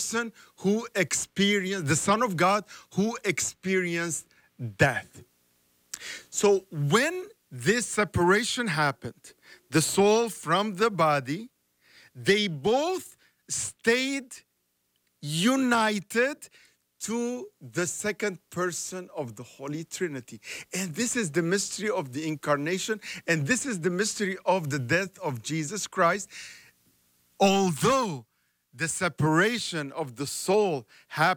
person who experienced, the Son of God who experienced death. So when this separation happened, the soul from the body, they both stayed united to the second person of the Holy Trinity. And this is the mystery of the incarnation, and this is the mystery of the death of Jesus Christ. Although the separation of the soul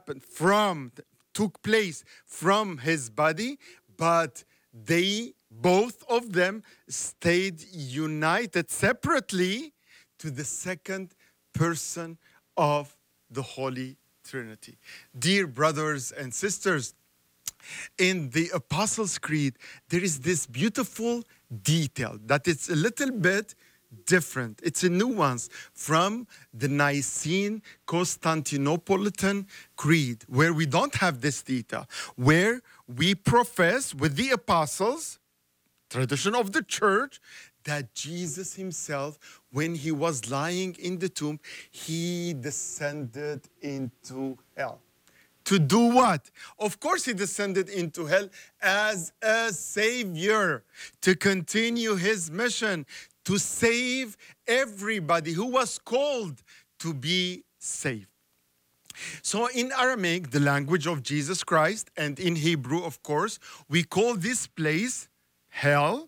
took place from his body, but both of them stayed united separately to the second person of the Holy Trinity. Dear brothers and sisters, in the Apostles' Creed, there is this beautiful detail that it's a little bit different. It's a nuance from the Nicene Constantinopolitan Creed, where we don't have this detail, where we profess with the apostles, tradition of the church, that Jesus himself, when he was lying in the tomb, he descended into hell. To do what? Of course, he descended into hell as a savior, to continue his mission, to save everybody who was called to be saved. So in Aramaic, the language of Jesus Christ, and in Hebrew, of course, we call this place hell,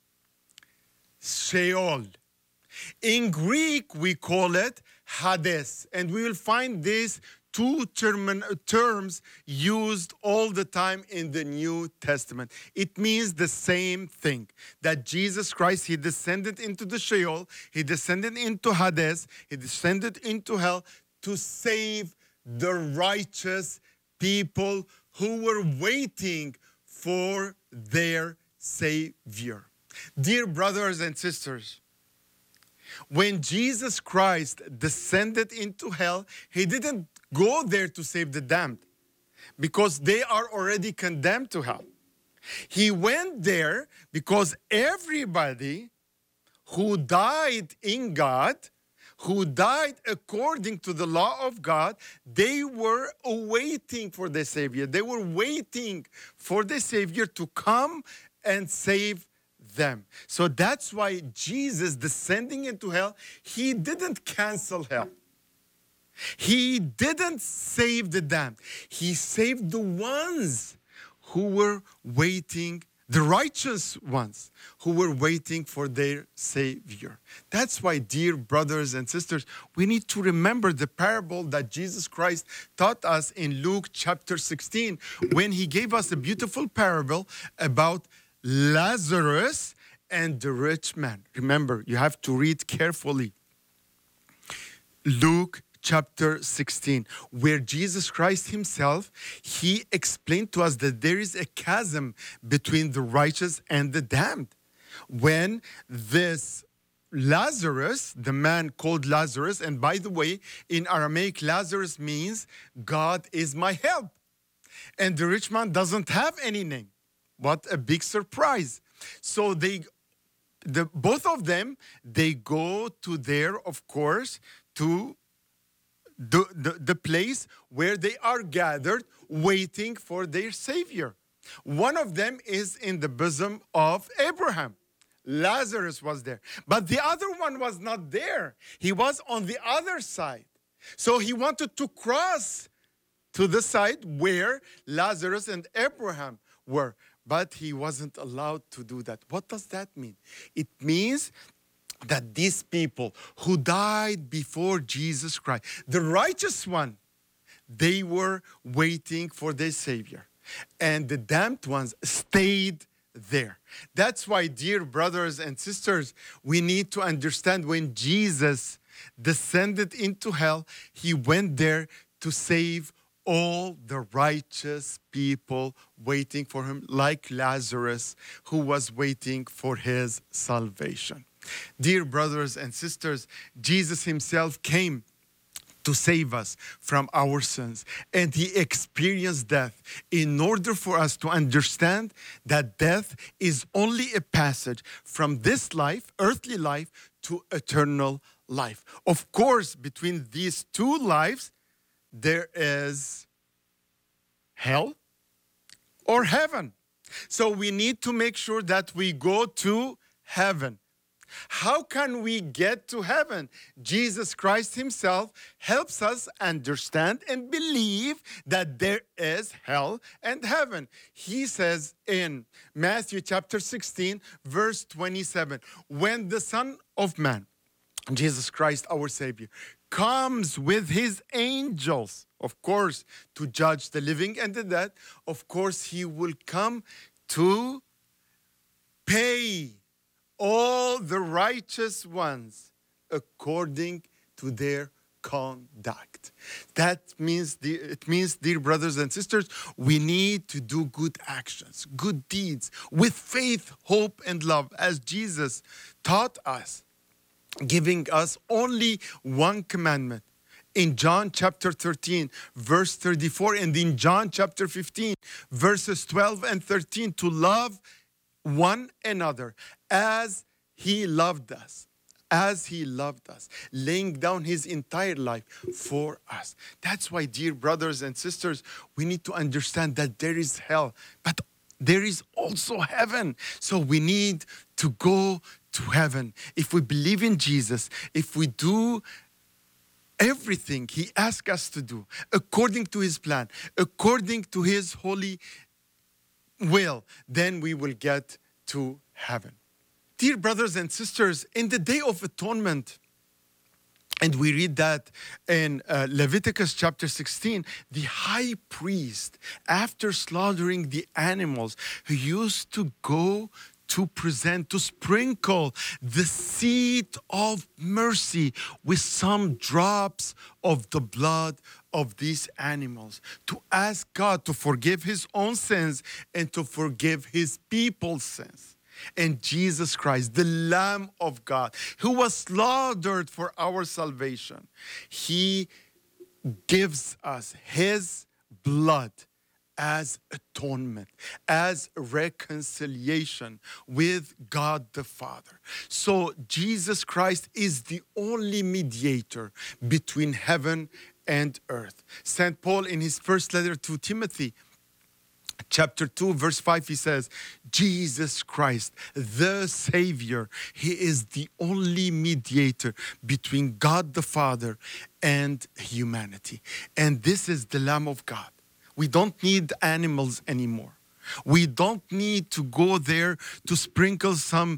Sheol. In Greek, we call it Hades, and we will find these two terms used all the time in the New Testament. It means the same thing, that Jesus Christ, he descended into the Sheol, he descended into Hades, he descended into hell to save the righteous people who were waiting for their Savior. Dear brothers and sisters, when Jesus Christ descended into hell, he didn't go there to save the damned because they are already condemned to hell. He went there because everybody who died in God, who died according to the law of God, they were awaiting for the Savior. They were waiting for the Savior to come and save them. So that's why Jesus descending into hell, he didn't cancel hell. He didn't save the damned. He saved the ones who were waiting, the righteous ones who were waiting for their Savior. That's why, dear brothers and sisters, we need to remember the parable that Jesus Christ taught us in Luke chapter 16, when he gave us a beautiful parable about Lazarus and the rich man. Remember, you have to read carefully. Luke chapter 16, where Jesus Christ himself, he explained to us that there is a chasm between the righteous and the damned. When this Lazarus, the man called Lazarus, and by the way, in Aramaic, Lazarus means God is my help. And the rich man doesn't have any name. What a big surprise. So both of them, they go to there, of course, to the place where they are gathered waiting for their Savior. One of them is in the bosom of Abraham. Lazarus was there. But the other one was not there. He was on the other side. So he wanted to cross to the side where Lazarus and Abraham were. But he wasn't allowed to do that. What does that mean? It means that these people who died before Jesus Christ, the righteous one, they were waiting for their Savior. And the damned ones stayed there. That's why, dear brothers and sisters, we need to understand when Jesus descended into hell, he went there to save all the righteous people waiting for him, like Lazarus, who was waiting for his salvation. Dear brothers and sisters, Jesus himself came to save us from our sins, and he experienced death in order for us to understand that death is only a passage from this life, earthly life, to eternal life. Of course, between these two lives, there is hell or heaven. So we need to make sure that we go to heaven. How can we get to heaven? Jesus Christ himself helps us understand and believe that there is hell and heaven. He says in Matthew chapter 16, verse 27, when the Son of Man, Jesus Christ, our Savior, comes with his angels, of course, to judge the living and the dead, of course, he will come to pay all the righteous ones according to their conduct. That means, it means, dear brothers and sisters, we need to do good actions, good deeds, with faith, hope, and love, as Jesus taught us, giving us only one commandment. In John chapter 13, verse 34, and in John chapter 15, verses 12 and 13, to love one another as he loved us, laying down his entire life for us. That's why, dear brothers and sisters, we need to understand that there is hell, but there is also heaven. So we need to go to heaven. If we believe in Jesus, if we do everything he asked us to do, according to his plan, according to his holy will, then we will get to heaven. Dear brothers and sisters, in the Day of Atonement, and we read that in Leviticus chapter 16, the high priest, after slaughtering the animals, he used to go to present, to sprinkle the seed of mercy with some drops of the blood of these animals, to ask God to forgive his own sins and to forgive his people's sins. And Jesus Christ, the Lamb of God, who was slaughtered for our salvation, he gives us his blood as atonement, as reconciliation with God the Father. So Jesus Christ is the only mediator between heaven and earth. St. Paul, in his first letter to Timothy, chapter 2, verse 5, he says, Jesus Christ, the Savior, he is the only mediator between God the Father and humanity. And this is the Lamb of God. We don't need animals anymore. We don't need to go there to sprinkle some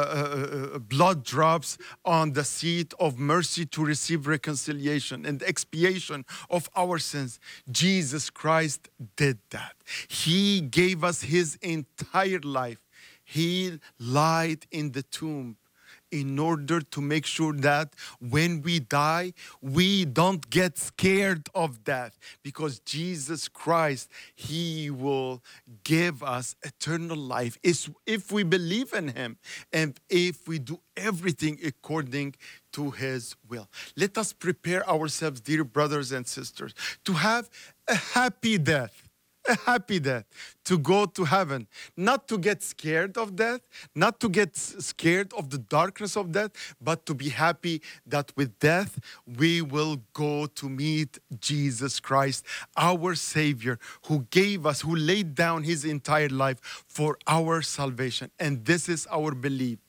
blood drops on the seat of mercy to receive reconciliation and expiation of our sins. Jesus Christ did that. He gave us his entire life. He lied in the tomb in order to make sure that when we die, we don't get scared of death, because Jesus Christ, he will give us eternal life if we believe in him and if we do everything according to his will. Let us prepare ourselves, dear brothers and sisters, to have a happy death. A happy death, to go to heaven, not to get scared of death, not to get scared of the darkness of death, but to be happy that with death we will go to meet Jesus Christ, our Savior, who gave us, who laid down his entire life for our salvation. And this is our belief.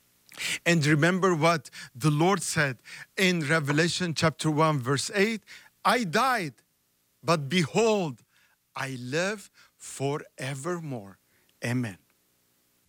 And remember what the Lord said in Revelation chapter 1, verse 8, I died, but behold, I live forevermore. Amen.